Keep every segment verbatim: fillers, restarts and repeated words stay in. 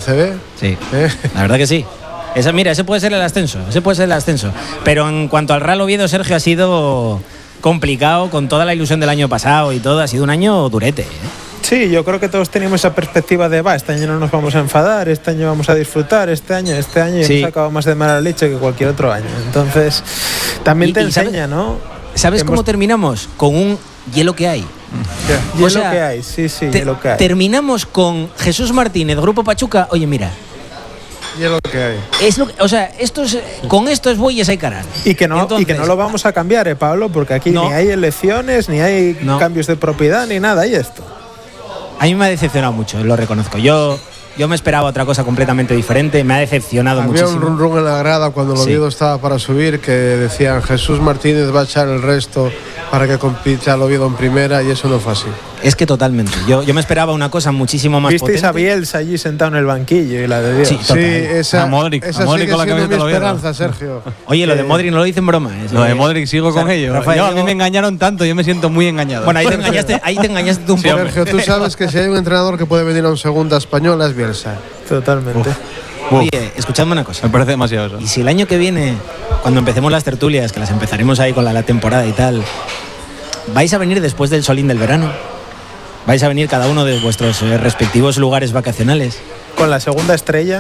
C B. Sí, ¿Eh? La verdad que sí. Esa, mira, ese puede ser el ascenso, ese puede ser el ascenso. Pero en cuanto al Real Oviedo, Sergio, ha sido complicado con toda la ilusión del año pasado y todo. Ha sido un año durete, ¿eh? Sí, yo creo que todos teníamos esa perspectiva de, va, este año no nos vamos a enfadar, este año vamos a disfrutar, este año, este año sí. hemos sacado más de mala leche que cualquier otro año. Entonces, también y, te y enseña, ¿sabes, ¿no? ¿Sabes cómo hemos... terminamos? Con un hielo que hay. Yeah. Hielo sea, que hay, sí, sí, te, hielo que hay. Terminamos con Jesús Martínez, Grupo Pachuca. Oye, mira. Hielo que hay. Es lo, o sea, esto es, con esto es bueyes hay caral. Y que no, Entonces, y que no lo vamos a cambiar, ¿eh, Pablo? Porque aquí no. ni hay elecciones, ni hay no. cambios de propiedad, ni nada, y esto. A mí me ha decepcionado mucho, lo reconozco. Yo, yo me esperaba otra cosa completamente diferente, me ha decepcionado Había muchísimo. Había un run run en la grada cuando el Oviedo sí. estaba para subir, que decían Jesús Martínez va a echar el resto para que compita el Oviedo en primera, y eso no fue así. Es que totalmente. Yo, yo me esperaba una cosa muchísimo más ¿Visteis potente. a Bielsa allí sentado en el banquillo y la de Dios? Sí, sí esa, a Modric, esa a Modric sigue con la camiseta mi de Oviedo. esperanza, Sergio. Oye, lo de Modric no lo dicen broma. ¿eh? Lo de Modric sigo o sea, con ellos. Rafael, yo, a digo... mí me engañaron tanto, yo me siento muy engañado. Bueno, ahí te engañaste, ahí te engañaste tú un sí, poco. Sergio, tú sabes que si hay un entrenador que puede venir a un segunda española es Bielsa. Totalmente. Uf. Oye, escuchadme una cosa. Me parece demasiado eso. Y si el año que viene, cuando empecemos las tertulias, que las empezaremos ahí con la, la temporada y tal, vais a venir después del solín del verano, vais a venir cada uno de vuestros eh, respectivos lugares vacacionales. Con la segunda estrella.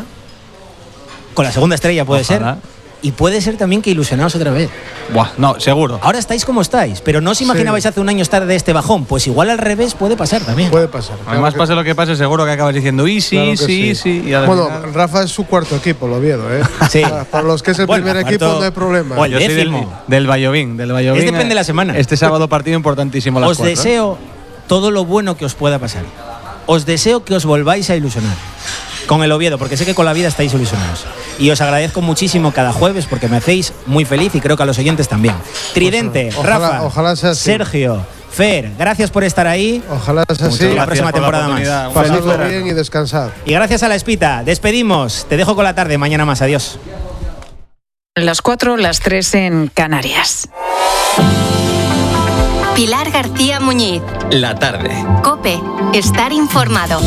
Con la segunda estrella puede Ojalá. ser. Y puede ser también que ilusionaos otra vez. Buah, no, seguro. Ahora estáis como estáis, pero no os imaginabais sí. hace un año estar de este bajón. Pues igual al revés puede pasar también. Puede pasar. Claro Además, que... pase lo que pase, seguro que acabas diciendo y sí, claro sí, sí, sí. Y bueno, final... Rafa es su cuarto equipo, lo Oviedo, ¿eh? Sí. Para, para los que es el bueno, primer cuarto... equipo no hay problema. Bueno, yo soy del, del Vallovín, del Vallovín. Es depende de la semana. Este sábado partido importantísimo a las Os cuatro, deseo ¿eh? todo lo bueno que os pueda pasar. Os deseo que os volváis a ilusionar con el Oviedo, porque sé que con la vida estáis ilusionados. Y os agradezco muchísimo cada jueves porque me hacéis muy feliz y creo que a los oyentes también. Tridente, pues, ojalá, Rafa, ojalá sea así. Sergio, Fer, gracias por estar ahí. Ojalá sea así. La próxima temporada más. Pasadlo bien y descansad. Y gracias a La Espita. Despedimos. Te dejo con la tarde. Mañana más. Adiós. Las cuatro, las tres en Canarias. Pilar García Muñiz. La tarde. COPE. Estar informado.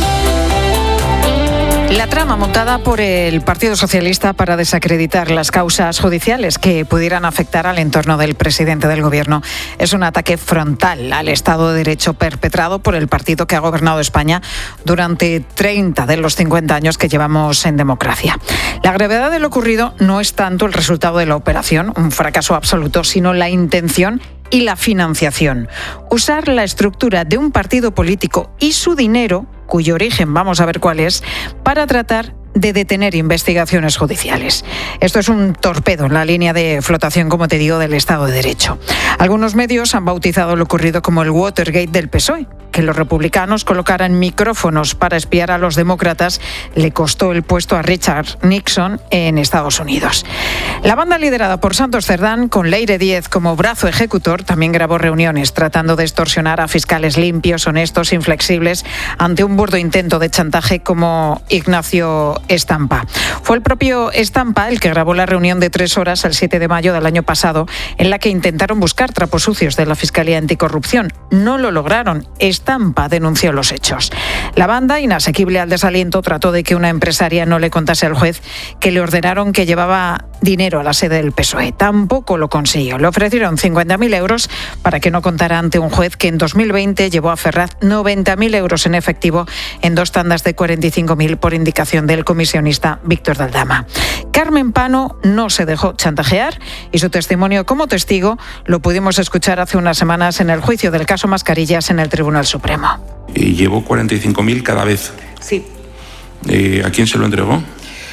La trama montada por el Partido Socialista para desacreditar las causas judiciales que pudieran afectar al entorno del presidente del Gobierno es un ataque frontal al Estado de Derecho perpetrado por el partido que ha gobernado España durante treinta de los cincuenta años que llevamos en democracia. La gravedad de lo ocurrido no es tanto el resultado de la operación, un fracaso absoluto, sino la intención y la financiación. Usar la estructura de un partido político y su dinero, cuyo origen vamos a ver cuál es, para tratar de detener investigaciones judiciales. Esto es un torpedo en la línea de flotación, como te digo, del Estado de Derecho. Algunos medios han bautizado lo ocurrido como el Watergate del P S O E. Que los republicanos colocaran micrófonos para espiar a los demócratas le costó el puesto a Richard Nixon en Estados Unidos. La banda liderada por Santos Cerdán, con Leire Díez como brazo ejecutor, también grabó reuniones tratando de extorsionar a fiscales limpios, honestos, inflexibles, ante un burdo intento de chantaje como Ignacio Estampa. Fue el propio Estampa el que grabó la reunión de tres horas el siete de mayo del año pasado, en la que intentaron buscar trapos sucios de la Fiscalía Anticorrupción. No lo lograron. Estampa denunció los hechos. La banda, inasequible al desaliento, trató de que una empresaria no le contase al juez que le ordenaron que llevaba dinero a la sede del P S O E. Tampoco lo consiguió. Le ofrecieron cincuenta mil euros para que no contara ante un juez que en dos mil veinte llevó a Ferraz noventa mil euros en efectivo en dos tandas de cuarenta y cinco mil por indicación del comisionista Víctor Daldama. Carmen Pano no se dejó chantajear y su testimonio como testigo lo pudimos escuchar hace unas semanas en el juicio del caso Mascarillas en el Tribunal Supremo. Y llevó cuarenta y cinco mil cada vez. Sí. Eh, ¿A quién se lo entregó?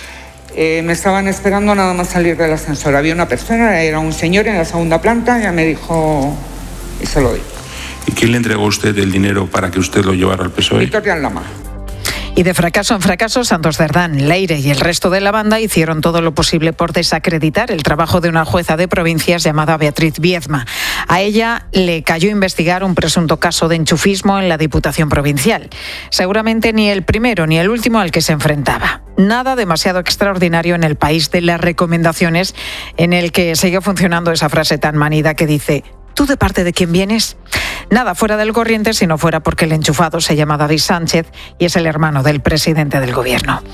Eh, me estaban esperando nada más salir del ascensor. Había una persona, era un señor en la segunda planta, ya me dijo y se lo di. ¿Y quién le entregó a usted el dinero para que usted lo llevara al P S O E? Víctor Daldama. Y de fracaso en fracaso, Santos Cerdán, Leire y el resto de la banda hicieron todo lo posible por desacreditar el trabajo de una jueza de provincias llamada Beatriz Viezma. A ella le cayó investigar un presunto caso de enchufismo en la Diputación Provincial. Seguramente ni el primero ni el último al que se enfrentaba. Nada demasiado extraordinario en el país de las recomendaciones, en el que sigue funcionando esa frase tan manida que dice: ¿tú de parte de quién vienes? Nada fuera del corriente si no fuera porque el enchufado se llama David Sánchez y es el hermano del presidente del Gobierno.